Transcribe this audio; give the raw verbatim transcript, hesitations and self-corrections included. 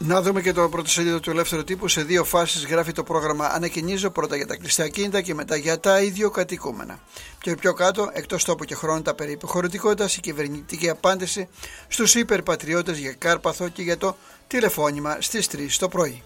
Να δούμε και το πρωτοσέλιδο του Ελεύθερου Τύπου. Σε δύο φάσεις γράφει το πρόγραμμα Ανακαινίζω, πρώτα για τα κλειστά κίνητα και μετά για τα ιδιοκατοικούμενα. Και πιο κάτω, εκτός τόπου και χρόνου, τα περί επιχωρητικότητας, η κυβερνητική απάντηση στους υπερπατριώτες για Κάρπαθο και για το τηλεφώνημα στις τρεις το πρωί.